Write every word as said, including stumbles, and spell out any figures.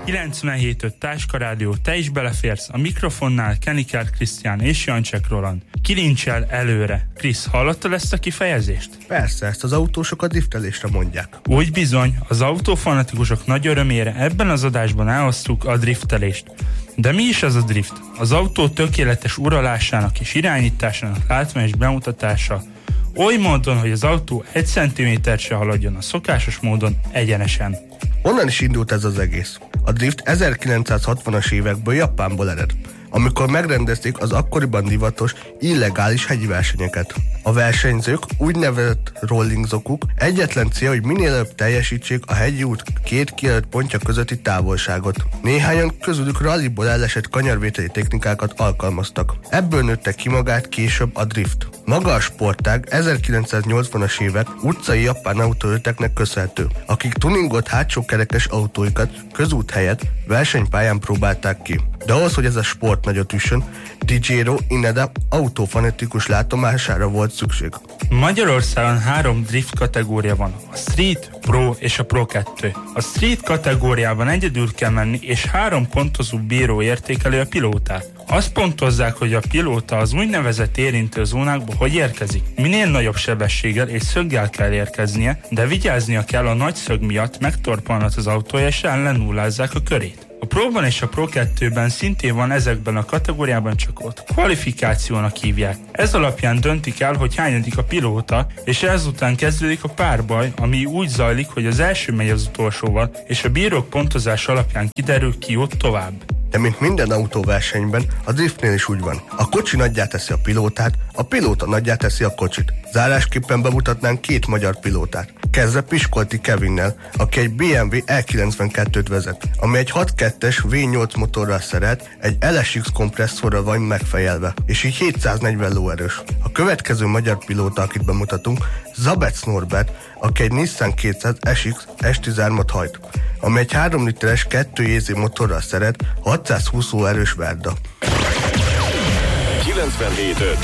kilencvenhét öt Táska Rádió, te is beleférsz, a mikrofonnál Kenikert Krisztián és Jancsek Roland. Kilincsel előre. Krisz, hallottad ezt a kifejezést? Persze, ezt az autósok a driftelésre mondják. Úgy bizony, az autófanatikusok nagy örömére ebben az adásban elhoztuk a driftelést. De mi is az a drift? Az autó tökéletes uralásának és irányításának látványos bemutatása, oly módon, hogy az autó egy centimétert se haladjon a szokásos módon egyenesen. Onnan is indult ez az egész. A drift ezerkilencszázhatvanas évekből Japánból ered, amikor megrendezték az akkoriban divatos, illegális hegyi versenyeket. A versenyzők, úgynevezett rollingzokuk egyetlen cél, hogy minél előbb teljesítsék a hegyi út két kijelölt pontja közötti távolságot. Néhányan közülük ralliból elesett kanyarvételi technikákat alkalmaztak. Ebből nőtte ki magát később a drift. Maga a sportág ezerkilencszáznyolcvanas évek utcai japán autóöteknek köszönhető, akik tuningolt hátsó kerekes autóikat közút helyett versenypályán próbálták ki. De ahhoz, hogy ez a sport nagyot üssön, Dijiro Ineda autófanatikus látomására volt szükség. Magyarországon három drift kategória van, a Street, Pro és a Pro kettő. A Street kategóriában egyedül kell menni, és három pontozó bíró értékeli a pilótát. Azt pontozzák, hogy a pilóta az úgynevezett érintő zónákba hogy érkezik. Minél nagyobb sebességgel és szöggel kell érkeznie, de vigyáznia kell, a nagy szög miatt megtorpanhat az autója, és ellenullázzák a körét. A Pro-ban és a Pro kettőben szintén van ezekben a kategóriában, csak ott kvalifikációnak hívják. Ez alapján döntik el, hogy hányadik a pilóta, és ezután kezdődik a párbaj, ami úgy zajlik, hogy az első megy az utolsóval, és a bírók pontozás alapján kiderül, ki jut tovább. De mint minden autóversenyben, a driftnél is úgy van. A kocsi nagyjá teszi a pilótát, a pilóta nagyjá teszi a kocsit. Zárásképpen bemutatnánk két magyar pilótát. Kezdve Piskolti Kevinnel, aki egy bé em vé E kilencvenkettőt vezet, ami egy hat kettes vé nyolc motorral szerelt, egy el es iksz kompresszorral van megfejelve, és így hétszáznegyven lóerős. A következő magyar pilóta, akit bemutatunk, Zabec Norbert, aki egy Nissan kétszáz es iksz es tizenhármat hajt, ami egy három literes kettő jé zé motorral szerelt, hatszázhúsz lóerős Verda. kilencvenhét öt